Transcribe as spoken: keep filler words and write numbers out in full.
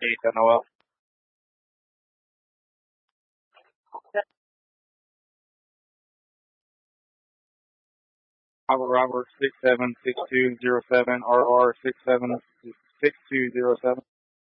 Ethan Noel. Bravo Robert six seven six two zero seven R R six seven six two zero seven.